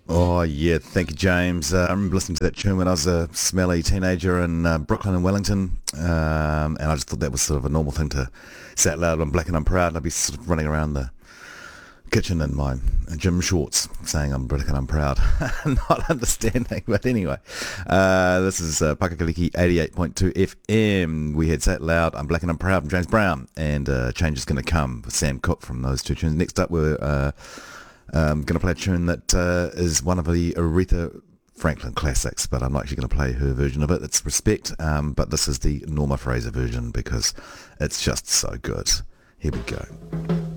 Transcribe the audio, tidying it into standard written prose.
Oh yeah, thank you, James. I remember listening to that tune when I was a smelly teenager in Brooklyn and Wellington, and I just thought that was sort of a normal thing to say out loud on Black and I'm Proud. And I'd be sort of running around the kitchen in my gym shorts saying I'm Black and I'm proud, not understanding. But anyway, this is Pakakaliki 88.2 FM. We had Say It Loud, I'm Black and I'm Proud from James Brown, and Change is going to come with Sam Cooke from those two tunes. Next up, we're going to play a tune that is one of the Aretha Franklin classics, but I'm not actually going to play her version of it. It's Respect, but this is the Norma Fraser version because it's just so good. Here we go.